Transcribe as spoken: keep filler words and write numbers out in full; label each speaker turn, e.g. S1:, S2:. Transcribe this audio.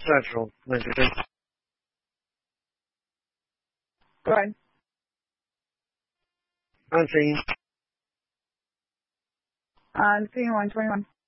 S1: Central, Lincoln.
S2: Go ahead.
S1: Unseen.
S2: Unseen one twenty-one.